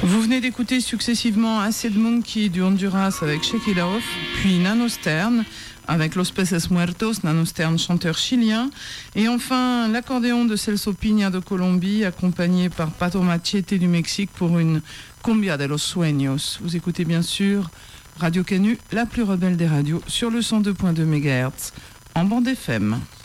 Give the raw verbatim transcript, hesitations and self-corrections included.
Vous venez d'écouter successivement Acid Monkey du Honduras avec Shake It Off, puis Nano Stern avec Los Peces Muertos, Nano Stern chanteur chilien, et enfin l'accordéon de Celso Piña de Colombie accompagné par Pato Machete du Mexique pour une Cumbia de los Sueños. Vous écoutez bien sûr Radio Canu, la plus rebelle des radios, sur le cent deux virgule deux mégahertz en bande F M.